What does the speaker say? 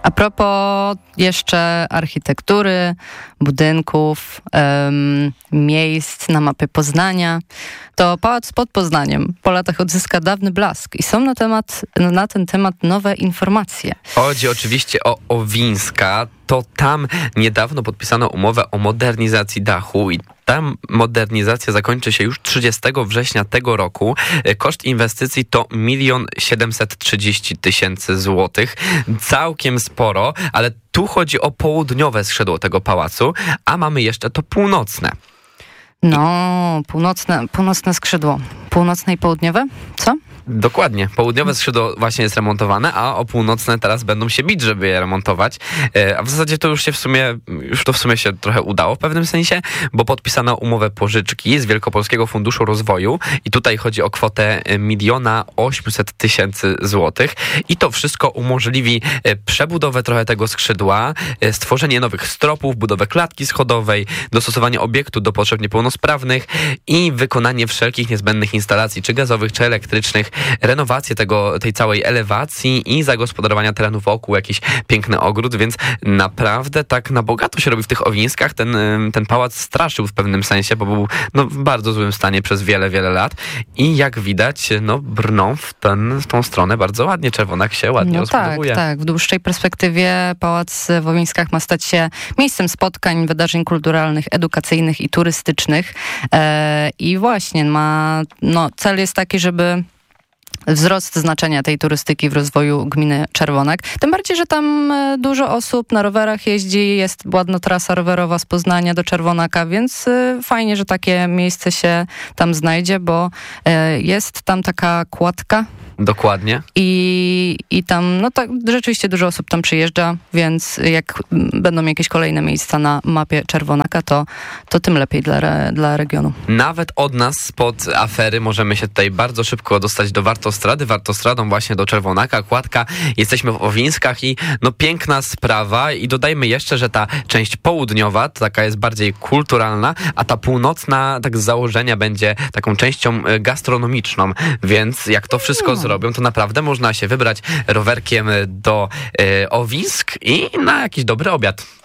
A propos jeszcze architektury, budynków, miejsc na mapie Poznania, to pałac pod Poznaniem po latach odzyska dawny blask i są na ten temat nowe informacje. Chodzi oczywiście o Owińska. To tam niedawno podpisano umowę o modernizacji dachu i ta modernizacja zakończy się już 30 września tego roku. Koszt inwestycji to 1 730 000 złotych. Całkiem sporo, ale tu chodzi o południowe skrzydło tego pałacu, a mamy jeszcze to północne. No, północne skrzydło. Północne i południowe? Co? Dokładnie. Południowe skrzydło właśnie jest remontowane, a o północne teraz będą się bić, żeby je remontować. A w zasadzie to już w sumie się trochę udało w pewnym sensie, bo podpisano umowę pożyczki z Wielkopolskiego Funduszu Rozwoju i tutaj chodzi o kwotę 1 800 000 złotych i to wszystko umożliwi przebudowę trochę tego skrzydła, stworzenie nowych stropów, budowę klatki schodowej, dostosowanie obiektu do potrzeb niepełnosprawnych i wykonanie wszelkich niezbędnych instalacji, czy gazowych, czy elektrycznych, renowację tej całej elewacji i zagospodarowania terenu wokół, jakiś piękny ogród, więc naprawdę tak na bogato się robi w tych Owińskach. Ten pałac straszył w pewnym sensie, bo był w bardzo złym stanie przez wiele, wiele lat i jak widać, brną w tą stronę bardzo ładnie. Czerwonak się ładnie rozbudowuje. Tak. W dłuższej perspektywie pałac w Owińskach ma stać się miejscem spotkań, wydarzeń kulturalnych, edukacyjnych i turystycznych. I właśnie cel jest taki, żeby wzrost znaczenia tej turystyki w rozwoju gminy Czerwonak. Tym bardziej, że tam dużo osób na rowerach jeździ, jest ładna trasa rowerowa z Poznania do Czerwonaka, więc fajnie, że takie miejsce się tam znajdzie, bo jest tam taka kładka. Dokładnie. I tam, tak, rzeczywiście dużo osób tam przyjeżdża, więc jak będą jakieś kolejne miejsca na mapie Czerwonaka, to tym lepiej dla regionu. Nawet od nas spod afery możemy się tutaj bardzo szybko dostać do Wartostradą właśnie do Czerwonaka, Kładka. Jesteśmy w Owińskach i piękna sprawa i dodajmy jeszcze, że ta część południowa to taka jest bardziej kulturalna, a ta północna tak z założenia będzie taką częścią gastronomiczną, więc jak to wszystko zrobią, to naprawdę można się wybrać rowerkiem do Owińsk i na jakiś dobry obiad.